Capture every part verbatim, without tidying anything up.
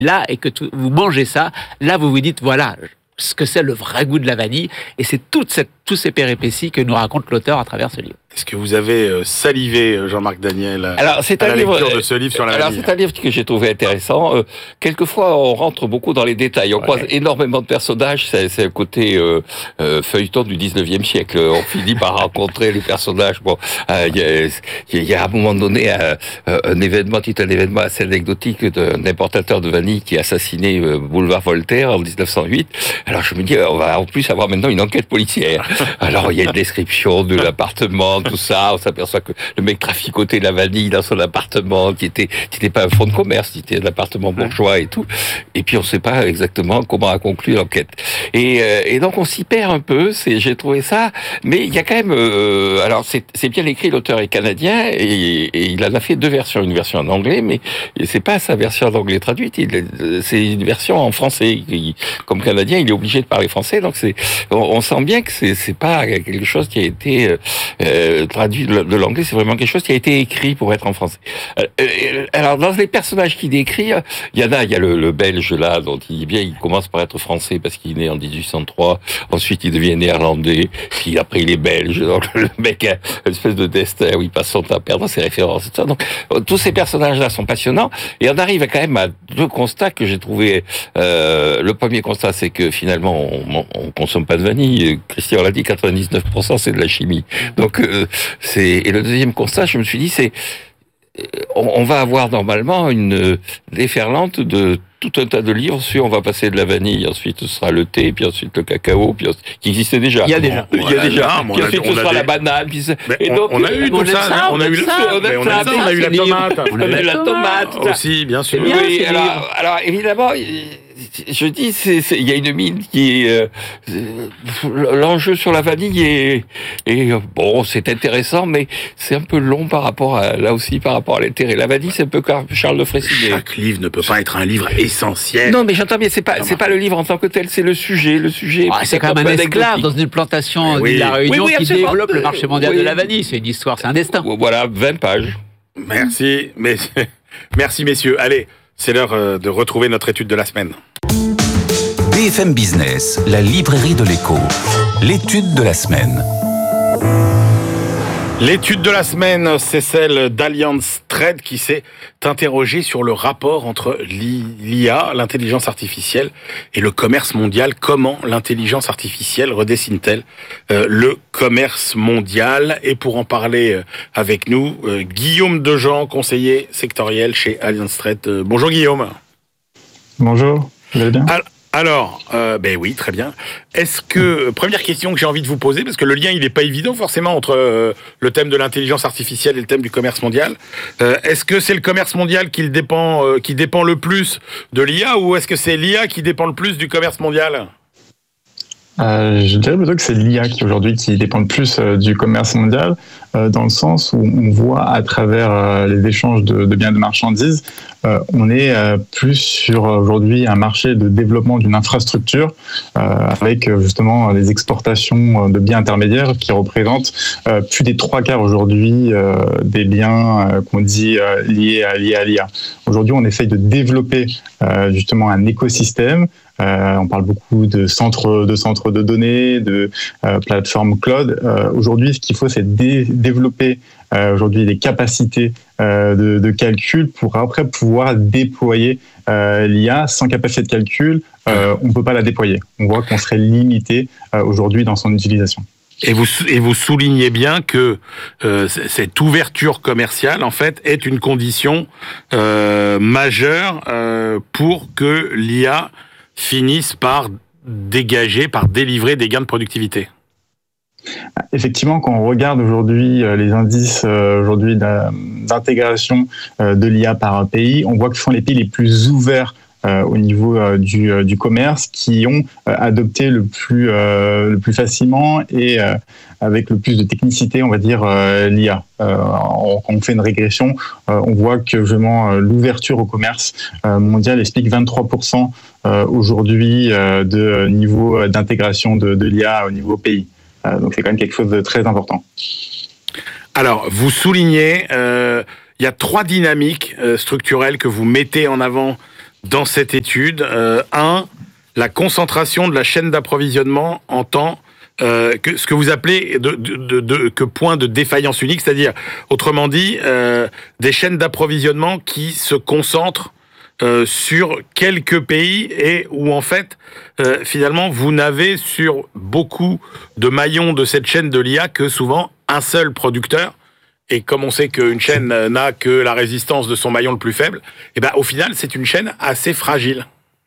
là et que tout, vous mangez ça, là vous vous dites voilà ce que c'est le vrai goût de la vanille, et c'est toute cette, tous ces péripéties que nous raconte l'auteur à travers ce livre. Est-ce que vous avez euh, salivé, Jean-Marc Daniel, alors, c'est à un la livre, lecture de ce livre sur la alors, vanille? c'est un livre que j'ai trouvé intéressant. Euh, quelquefois, on rentre beaucoup dans les détails. On ouais. croise énormément de personnages. C'est, c'est le côté euh, euh, feuilleton du dix-neuvième siècle. On finit par rencontrer les personnages. Bon, il euh, y, y, y a à un moment donné un, un événement, un événement assez anecdotique d'un importateur de vanille qui a assassiné euh, boulevard Voltaire en dix-neuf cent huit. Alors, je me dis, on va en plus avoir maintenant une enquête policière. Alors, il y a une description de l'appartement, tout ça. On s'aperçoit que le mec traficotait la vanille dans son appartement, qui était, qui n'était pas un fonds de commerce, qui était un appartement bourgeois et tout. Et puis, on ne sait pas exactement comment a conclu l'enquête. Et, euh, et donc, on s'y perd un peu. C'est, j'ai trouvé ça. Mais il y a quand même, euh, alors, c'est, c'est bien écrit, l'auteur est canadien, et, et il en a fait deux versions. Une version en anglais, mais c'est pas sa version en anglais traduite. Il, c'est une version en français. Il, comme canadien, il est obligé de parler français. Donc, c'est, on, on sent bien que c'est, c'est pas quelque chose qui a été euh, traduit de, de l'anglais. C'est vraiment quelque chose qui a été écrit pour être en français. Euh, alors, dans les personnages qu'il décrit, il y en a, il y a le, le Belge là, dont il dit bien, il commence par être français parce qu'il est né en dix-huit cent trois. Ensuite, il devient néerlandais. Puis après, il est belge. Donc, le mec a une espèce de destin où il passe son temps à perdre ses références et tout ça. Donc, tous ces personnages-là sont passionnants. Et on arrive quand même à deux constats que j'ai trouvé. Euh, le premier constat, c'est que finalement, on, on consomme pas de vanille. Christian l'a dit, quatre-vingt-dix-neuf pour cent c'est de la chimie. Donc, euh, c'est, et le deuxième constat, je me suis dit, c'est, on, on va avoir normalement une déferlante de tout un tas de livres sur on va passer de la vanille, ensuite ce sera le thé, puis ensuite le cacao, puis ensuite, qui existait déjà. Il y a déjà. Il y a déjà. Puis ensuite ce sera la banane. Puis et donc, on a eu tout ça. On a eu ça. On a eu la tomate. On a eu la tomate aussi, bien sûr. Oui, alors, alors évidemment. Je dis, c'est, c'est, il y a une mine qui est, euh, l'enjeu sur la vanille est, est, bon, c'est intéressant, mais c'est un peu long par rapport à, là aussi, par rapport à l'intérêt. La vanille, c'est un peu comme Charles de Freycinet. Chaque livre ne peut pas être un livre essentiel. Non, mais j'entends bien, c'est pas, non, c'est pas le livre en tant que tel, c'est le sujet, le sujet. Ah, c'est quand même un esclave dans une plantation oui. de la Réunion oui, oui, qui développe le marché mondial oui. de la vanille. C'est une histoire, c'est un destin. Voilà, vingt pages. Merci, mais, merci messieurs. Allez, c'est l'heure de retrouver notre étude de la semaine. B F M Business, la librairie de l'écho. L'étude de la semaine. L'étude de la semaine, c'est celle d'Allianz Trade qui s'est interrogée sur le rapport entre l'I A, l'intelligence artificielle, et le commerce mondial. Comment l'intelligence artificielle redessine-t-elle euh, le commerce mondial? Et pour en parler euh, avec nous, euh, Guillaume Dejean, conseiller sectoriel chez Allianz Trade. Euh, bonjour Guillaume. Bonjour, vous allez bien? Alors, Alors, euh, ben oui, très bien. Est-ce que, première question que j'ai envie de vous poser, parce que le lien, il n'est pas évident forcément entre euh, le thème de l'intelligence artificielle et le thème du commerce mondial. Euh, est-ce que c'est le commerce mondial qui dépend, euh, qui dépend le plus de l'I A, ou est-ce que c'est l'I A qui dépend le plus du commerce mondial ? Euh, je dirais plutôt que c'est l'I A qui aujourd'hui qui dépend le plus euh, du commerce mondial, euh, dans le sens où on voit à travers euh, les échanges de, de biens et de marchandises, euh, on est euh, plus sur aujourd'hui un marché de développement d'une infrastructure euh, avec euh, justement les exportations de biens intermédiaires qui représentent euh, plus des trois quarts aujourd'hui euh, des biens euh, qu'on dit euh, liés à, liés à l'I A. Aujourd'hui, on essaye de développer euh, justement un écosystème. Euh, on parle beaucoup de centres de centres de données, de euh, plateformes cloud. Euh, aujourd'hui, ce qu'il faut, c'est dé- développer euh, aujourd'hui les capacités euh, de, de calcul pour après pouvoir déployer euh, l'I A. Sans capacité de calcul, euh, on ne peut pas la déployer. On voit qu'on serait limité euh, aujourd'hui dans son utilisation. Et vous, et vous soulignez bien que euh, cette ouverture commerciale, en fait, est une condition euh, majeure euh, pour que l'I A finissent par dégager, par délivrer des gains de productivité. Effectivement, quand on regarde aujourd'hui les indices aujourd'hui d'intégration de l'I A par pays, on voit que ce sont les pays les plus ouverts Euh, au niveau euh, du, euh, du commerce, qui ont euh, adopté le plus, euh, le plus facilement et euh, avec le plus de technicité, on va dire, euh, l'I A. Euh, quand on fait une régression, euh, on voit que vraiment euh, l'ouverture au commerce euh, mondial explique vingt-trois pour cent euh, aujourd'hui euh, de niveau d'intégration de, de l'I A au niveau pays. Euh, donc c'est quand même quelque chose de très important. Alors, vous soulignez, euh, il y a trois dynamiques euh, structurelles que vous mettez en avant dans cette étude. Euh, un, la concentration de la chaîne d'approvisionnement en temps Euh, que, ce que vous appelez de, de, de, de, que point de défaillance unique, c'est-à-dire, autrement dit, euh, des chaînes d'approvisionnement qui se concentrent euh, sur quelques pays et où, en fait, euh, finalement, vous n'avez sur beaucoup de maillons de cette chaîne de l'I A que souvent un seul producteur. Et comme on sait qu'une chaîne n'a que la résistance de son maillon le plus faible, et ben, au final, c'est une chaîne assez fragile.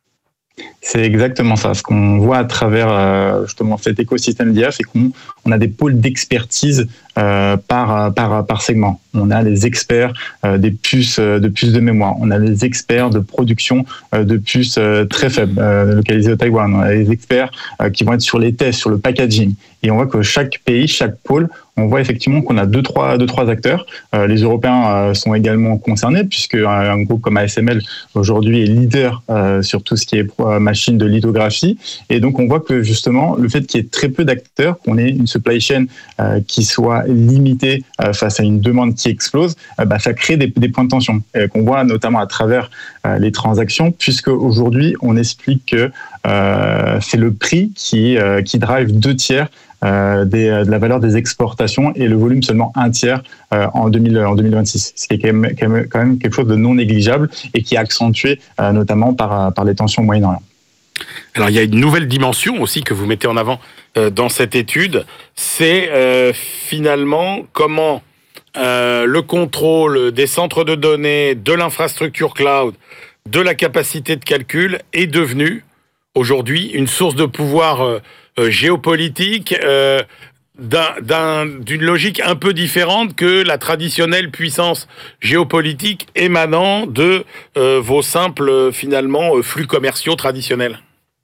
C'est exactement ça. Ce qu'on voit à travers euh, justement cet écosystème d'I A, c'est qu'on on a des pôles d'expertise euh, par, par, par segment. On a les experts euh, des puces, euh, de puces de mémoire. On a les experts de production euh, de puces euh, très faibles, euh, localisées au Taïwan. On a les experts euh, qui vont être sur les tests, sur le packaging. Et on voit que chaque pays, chaque pôle, on voit effectivement qu'on a deux, trois, deux, trois acteurs. Euh, les Européens euh, sont également concernés puisque un, un groupe comme A S M L aujourd'hui est leader euh, sur tout ce qui est euh, machine de lithographie. Et donc on voit que justement le fait qu'il y ait très peu d'acteurs, qu'on ait une supply chain euh, qui soit limitée euh, face à une demande qui explose, euh, bah, ça crée des, des points de tension euh, qu'on voit notamment à travers euh, les transactions, puisque aujourd'hui on explique que euh, c'est le prix qui euh, qui drive deux tiers Euh, des, de la valeur des exportations et le volume seulement un tiers euh, en, deux mille, en deux mille vingt-six, ce qui est quand même, quand même, quand même quelque chose de non négligeable et qui est accentué euh, notamment par, par les tensions au Moyen-Orient. Alors il y a une nouvelle dimension aussi que vous mettez en avant euh, dans cette étude, c'est euh, finalement comment euh, le contrôle des centres de données, de l'infrastructure cloud, de la capacité de calcul est devenu aujourd'hui une source de pouvoir euh, Euh, géopolitique euh, d'un, d'un, d'une logique un peu différente que la traditionnelle puissance géopolitique émanant de euh, vos simples, finalement, flux commerciaux traditionnels.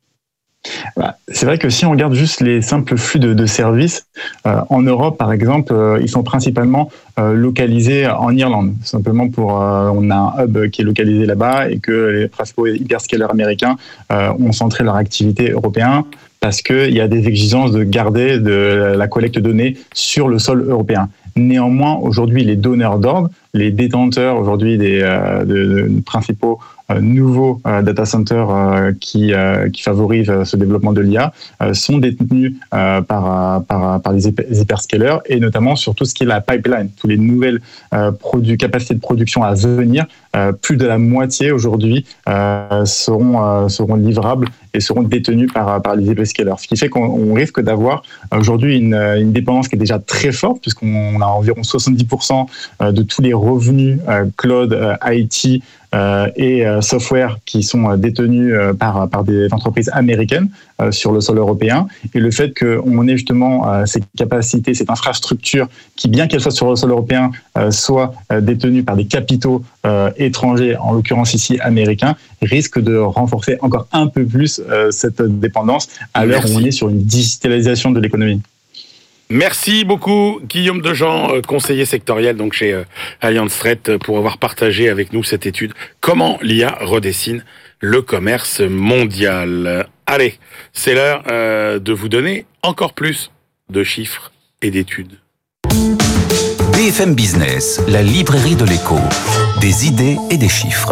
Bah, c'est vrai que si on regarde juste les simples flux de, de services, euh, en Europe par exemple, euh, ils sont principalement euh, localisés en Irlande. Simplement pour, euh, on a un hub qui est localisé là-bas et que les principaux hyperscalers américains euh, ont centré leur activité européenne parce qu'il y a des exigences de garder de la collecte de données sur le sol européen. Néanmoins, aujourd'hui, les donneurs d'ordre, les détenteurs aujourd'hui des euh, de, de principaux euh, nouveaux euh, data centers euh, qui euh, qui favorisent ce développement de l'I A euh, sont détenus euh, par par par les hyperscalers et notamment sur tout ce qui est la pipeline, tous les nouvelles euh, produits, capacités de production à venir. Euh, plus de la moitié aujourd'hui euh, seront euh, seront livrables et seront détenus par par les hyperscalers. Ce qui fait qu'on on risque d'avoir aujourd'hui une une dépendance qui est déjà très forte puisqu'on a environ soixante-dix pour cent de tous les revenus euh, cloud, euh, I T euh, et euh, software qui sont euh, détenus euh, par par des entreprises américaines euh, sur le sol européen. Et le fait qu'on ait justement euh, cette capacité, cette infrastructure qui, bien qu'elle soit sur le sol européen, euh, soit euh, détenue par des capitaux euh, étrangers, en l'occurrence ici américains, risque de renforcer encore un peu plus euh, cette dépendance à l'heure où on est sur une digitalisation de l'économie. Merci beaucoup Guillaume Dejean, conseiller sectoriel donc chez euh, Allianz Trade, pour avoir partagé avec nous cette étude. Comment l'I A redessine le commerce mondial. Allez, c'est l'heure euh, de vous donner encore plus de chiffres et d'études. B F M Business, la librairie de l'écho, des idées et des chiffres.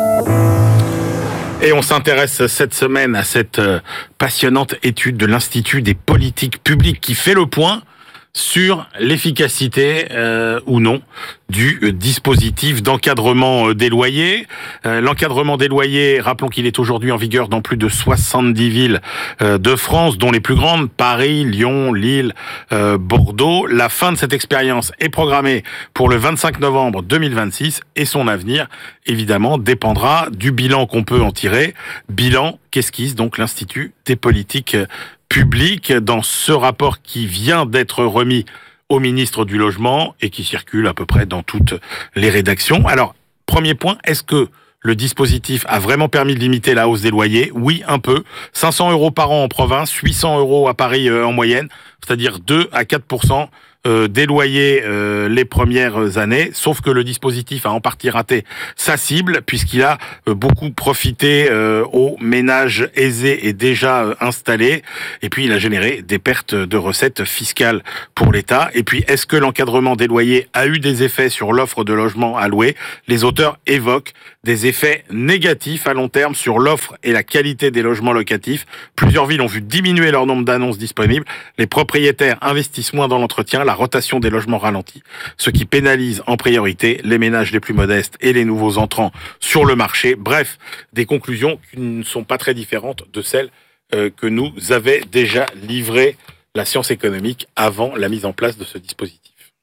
Et on s'intéresse cette semaine à cette passionnante étude de l'Institut des politiques publiques qui fait le point sur l'efficacité euh, ou non du euh, dispositif d'encadrement euh, des loyers. Euh, l'encadrement des loyers, rappelons qu'il est aujourd'hui en vigueur dans plus de soixante-dix villes euh, de France, dont les plus grandes, Paris, Lyon, Lille, euh, Bordeaux. La fin de cette expérience est programmée pour le vingt-cinq novembre deux mille vingt-six et son avenir, évidemment, dépendra du bilan qu'on peut en tirer. Bilan qu'esquisse donc l'Institut des politiques public dans ce rapport qui vient d'être remis au ministre du Logement et qui circule à peu près dans toutes les rédactions. Alors, premier point, est-ce que le dispositif a vraiment permis de limiter la hausse des loyers? Oui, un peu. cinq cents euros par an en province, huit cents euros à Paris euh, en moyenne, c'est-à-dire deux à quatre pour cent Euh, des loyers euh, les premières années, sauf que le dispositif a en partie raté sa cible puisqu'il a euh, beaucoup profité euh, aux ménages aisés et déjà euh, installés, et puis il a généré des pertes de recettes fiscales pour l'État. Et puis, est-ce que l'encadrement des loyers a eu des effets sur l'offre de logements à louer? Les auteurs évoquent des effets négatifs à long terme sur l'offre et la qualité des logements locatifs. Plusieurs villes ont vu diminuer leur nombre d'annonces disponibles. Les propriétaires investissent moins dans l'entretien, la rotation des logements ralentit, ce qui pénalise en priorité les ménages les plus modestes et les nouveaux entrants sur le marché. Bref, des conclusions qui ne sont pas très différentes de celles euh, que nous avait déjà livrées la science économique avant la mise en place de ce dispositif.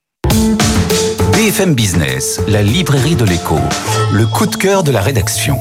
B F M Business, la librairie de l'écho, le coup de cœur de la rédaction.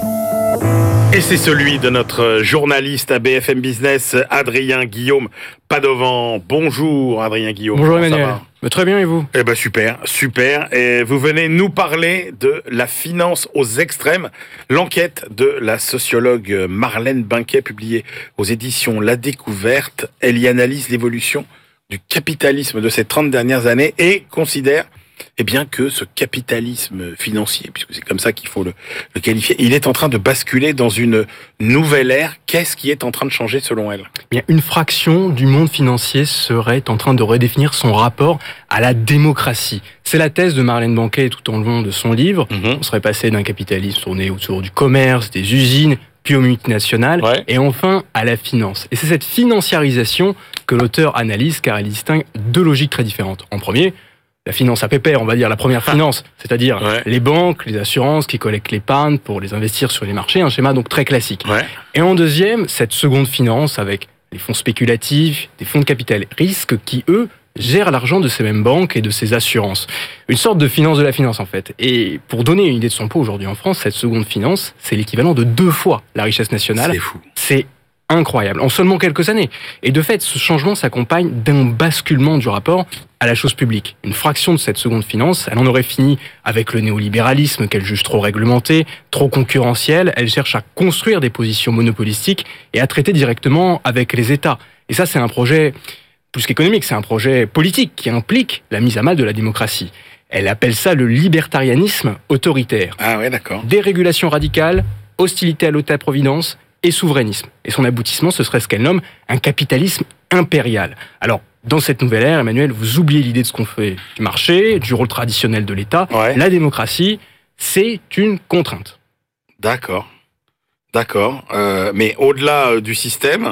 Et c'est celui de notre journaliste à B F M Business, Adrien Guillaume Padovan. Bonjour Adrien Guillaume. Bonjour Emmanuel. Bah, très bien, et vous ? Eh ben super, super. Et vous venez nous parler de la finance aux extrêmes. L'enquête de la sociologue Marlène Binquet, publiée aux éditions La Découverte. Elle y analyse l'évolution du capitalisme de ces trente dernières années et considère eh bien que ce capitalisme financier, puisque c'est comme ça qu'il faut le, le qualifier, il est en train de basculer dans une nouvelle ère. Qu'est-ce qui est en train de changer selon elle ? Bien, une fraction du monde financier serait en train de redéfinir son rapport à la démocratie. C'est la thèse de Marlène Binquet tout au long de son livre. Mmh. On serait passé d'un capitalisme tourné autour du commerce, des usines, puis aux multinationales, ouais. et enfin à la finance. Et c'est cette financiarisation que l'auteur analyse, car elle distingue deux logiques très différentes. En premier, la finance à pépère, on va dire, la première finance, c'est-à-dire ouais. les banques, les assurances qui collectent l'épargne pour les investir sur les marchés, un schéma donc très classique. Ouais. Et en deuxième, cette seconde finance avec les fonds spéculatifs, des fonds de capital risque qui, eux, gèrent l'argent de ces mêmes banques et de ces assurances. Une sorte de finance de la finance, en fait. Et pour donner une idée de son poids aujourd'hui en France, cette seconde finance, c'est l'équivalent de deux fois la richesse nationale. C'est fou. C'est incroyable, en seulement quelques années. Et de fait, ce changement s'accompagne d'un basculement du rapport à la chose publique. Une fraction de cette seconde finance, elle en aurait fini avec le néolibéralisme qu'elle juge trop réglementé, trop concurrentiel. Elle cherche à construire des positions monopolistiques et à traiter directement avec les États. Et ça, c'est un projet plus qu'économique, c'est un projet politique qui implique la mise à mal de la démocratie. Elle appelle ça le libertarianisme autoritaire. Ah ouais, d'accord. Dérégulation radicale, hostilité à l'État-providence et souverainisme. Et son aboutissement, ce serait ce qu'elle nomme un capitalisme impérial. Alors, dans cette nouvelle ère, Emmanuel, vous oubliez l'idée de ce qu'on fait du marché, du rôle traditionnel de l'État. Ouais. La démocratie, c'est une contrainte. D'accord. D'accord. Euh, mais au-delà euh, du système,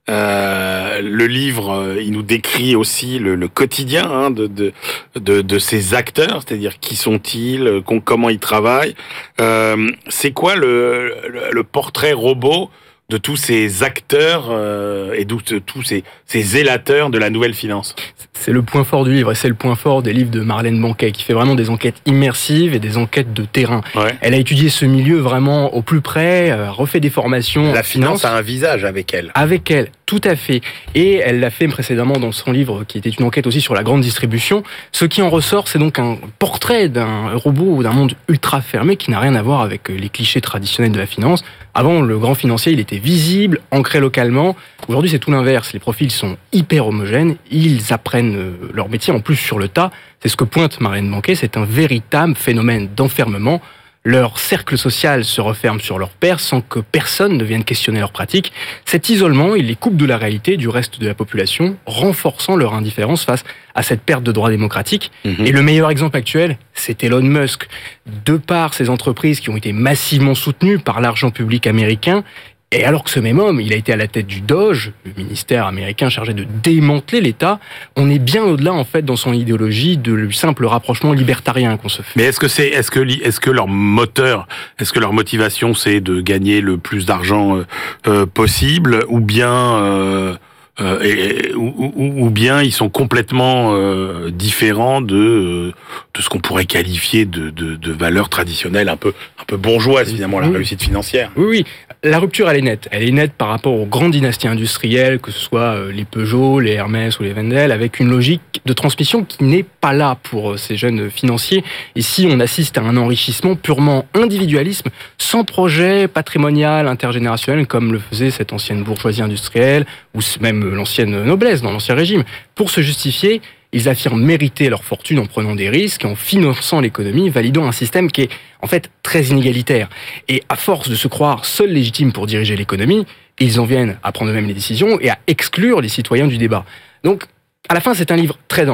euh, le livre, euh, il nous décrit aussi le, le quotidien hein, de, de, de, de ces acteurs, c'est-à-dire qui sont-ils, comment ils travaillent. Euh, c'est quoi le, le, le portrait robot de tous ces acteurs euh, et de tous ces, ces zélateurs de la nouvelle finance? C'est le point fort du livre et c'est le point fort des livres de Marlène Binquet qui fait vraiment des enquêtes immersives et des enquêtes de terrain. Ouais. Elle a étudié ce milieu vraiment au plus près, euh, refait des formations. La finance a un visage avec elle. Avec elle, tout à fait. Et elle l'a fait précédemment dans son livre qui était une enquête aussi sur la grande distribution. Ce qui en ressort, c'est donc un portrait d'un robot ou d'un monde ultra fermé qui n'a rien à voir avec les clichés traditionnels de la finance. Avant, le grand financier, il était visible, ancré localement. Aujourd'hui, c'est tout l'inverse. Les profils sont hyper homogènes. Ils apprennent leur métier en plus sur le tas. C'est ce que pointe Marlène Binquet. C'est un véritable phénomène d'enfermement. Leur cercle social se referme sur leurs pairs sans que personne ne vienne questionner leurs pratiques. Cet isolement, il les coupe de la réalité du reste de la population, renforçant leur indifférence face à cette perte de droits démocratiques. Mmh. Et le meilleur exemple actuel, c'est Elon Musk. De par ces entreprises qui ont été massivement soutenues par l'argent public américain, et alors que ce même homme, il a été à la tête du Doge, le ministère américain chargé de démanteler l'État, on est bien au-delà, en fait, dans son idéologie de simple rapprochement libertarien qu'on se fait. Mais est-ce que c'est, est-ce que, est-ce que leur moteur, est-ce que leur motivation, c'est de gagner le plus d'argent euh, euh, possible, ou bien, euh, euh, et, ou, ou, ou bien ils sont complètement euh, différents de, euh, de ce qu'on pourrait qualifier de, de, de valeurs traditionnelles un peu, un peu bourgeoises, finalement, oui. La réussite financière. Oui, oui. La rupture, elle est nette. Elle est nette par rapport aux grandes dynasties industrielles, que ce soit les Peugeot, les Hermès ou les Wendel, avec une logique de transmission qui n'est pas là pour ces jeunes financiers. Ici, on assiste à un enrichissement purement individualisme, sans projet patrimonial intergénérationnel, comme le faisait cette ancienne bourgeoisie industrielle, ou même l'ancienne noblesse dans l'Ancien Régime. Pour se justifier, ils affirment mériter leur fortune en prenant des risques et en finançant l'économie, validant un système qui est en fait très inégalitaire. Et à force de se croire seuls légitimes pour diriger l'économie, ils en viennent à prendre eux-mêmes les décisions et à exclure les citoyens du débat. Donc, à la fin, c'est un livre très dense.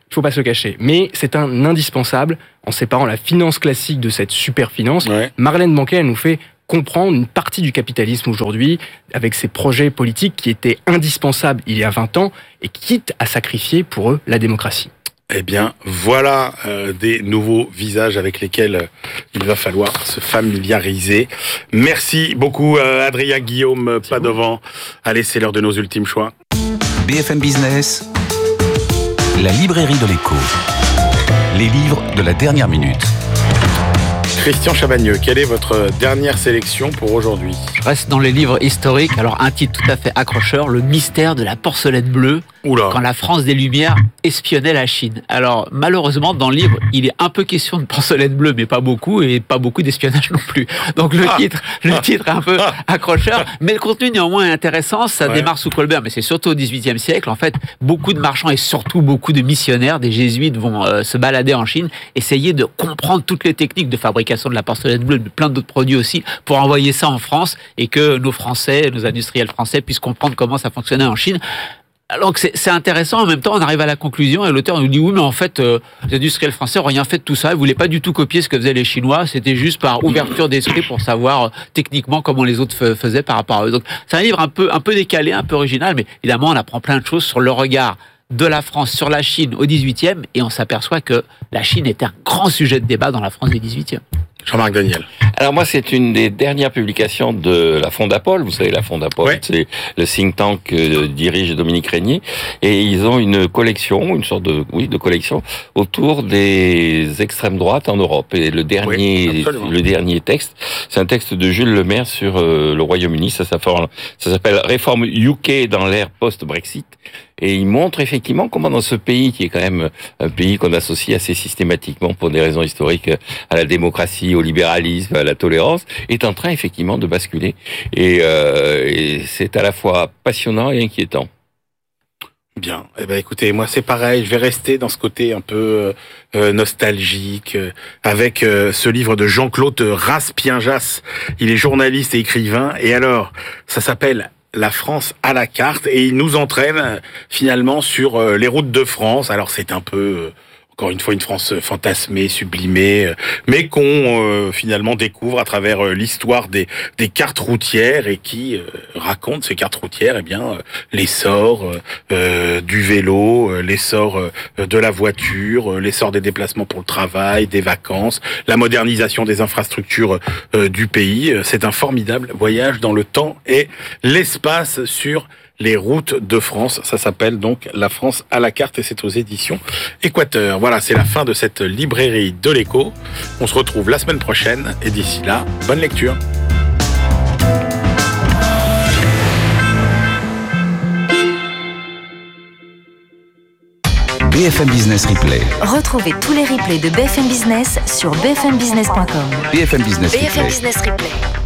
il faut pas se le cacher. Mais c'est un indispensable en séparant la finance classique de cette super finance. Ouais. Marlène Banquet, elle nous fait comprendre une partie du capitalisme aujourd'hui avec ses projets politiques qui étaient indispensables il y a vingt ans et quitte à sacrifier pour eux la démocratie. Eh bien, voilà euh, des nouveaux visages avec lesquels euh, il va falloir se familiariser. Merci beaucoup, euh, Adrien Guillaume Padovan. Allez, c'est l'heure de nos ultimes choix. B F M Business, la librairie de l'écho. Les livres de la dernière minute. Christian Chabagneux, quelle est votre dernière sélection pour aujourd'hui ? Je reste dans les livres historiques. Alors, un titre tout à fait accrocheur, Le mystère de la porcelaine bleue, Oula. quand la France des Lumières espionnait la Chine. Alors, malheureusement, dans le livre, il est un peu question de porcelaine bleue, mais pas beaucoup, et pas beaucoup d'espionnage non plus. Donc, le Ah. titre, le titre est un peu Ah. accrocheur, mais le contenu, néanmoins, est intéressant. Ça Ouais. démarre sous Colbert, mais c'est surtout au dix-huitième siècle. En fait, beaucoup de marchands et surtout beaucoup de missionnaires, des jésuites, vont euh, se balader en Chine, essayer de comprendre toutes les techniques de fabrication de la porcelaine bleue, de plein d'autres produits aussi, pour envoyer ça en France et que nos Français, nos industriels français puissent comprendre comment ça fonctionnait en Chine. Alors que c'est, c'est intéressant, en même temps, on arrive à la conclusion et l'auteur nous dit oui, mais en fait, euh, les industriels français n'ont rien fait de tout ça, ils voulaient pas du tout copier ce que faisaient les Chinois, c'était juste par ouverture d'esprit pour savoir euh, techniquement comment les autres f- faisaient par rapport à eux. Donc c'est un livre un peu, un peu décalé, un peu original, mais évidemment, on apprend plein de choses sur le regard de la France sur la Chine au dix-huitième et on s'aperçoit que la Chine était un grand sujet de débat dans la France du dix-huitième. Jean-Marc Daniel. Alors moi, c'est une des dernières publications de la Fondapol. Vous savez, la Fondapol, Ouais. c'est le think tank que dirige Dominique Régnier. Et ils ont une collection, une sorte de, oui, de collection autour des extrêmes droites en Europe. Et le dernier, Oui, absolument. le dernier texte, c'est un texte de Jules Lemaire sur euh, le Royaume-Uni. Ça s'appelle, ça s'appelle Réforme U K dans l'ère post-Brexit. Et il montre effectivement comment dans ce pays, qui est quand même un pays qu'on associe assez systématiquement pour des raisons historiques à la démocratie, au libéralisme, à la tolérance, est en train effectivement de basculer. Et, euh, et c'est à la fois passionnant et inquiétant. Bien. Eh ben, écoutez, moi, c'est pareil. Je vais rester dans ce côté un peu euh, nostalgique euh, avec euh, ce livre de Jean-Claude Raspienjas. Il est journaliste et écrivain. Et alors, ça s'appelle La France à la carte et il nous entraîne euh, finalement sur euh, les routes de France. Alors, c'est un peu... Euh, encore une fois, une France fantasmée, sublimée, euh, mais qu'on euh, finalement découvre à travers euh, l'histoire des, des cartes routières et qui euh, raconte ces cartes routières, eh bien, euh, l'essor euh, du vélo, euh, l'essor euh, de la voiture, euh, l'essor des déplacements pour le travail, des vacances, la modernisation des infrastructures euh, du pays. C'est un formidable voyage dans le temps et l'espace sur les routes de France. Ça s'appelle donc La France à la carte et c'est aux éditions Équateur. Voilà, c'est la fin de cette librairie de l'écho. On se retrouve la semaine prochaine et d'ici là, bonne lecture. B F M Business Replay. Retrouvez tous les replays de B F M Business sur b f m business point com. B F M Business B F M Replay. Business Replay.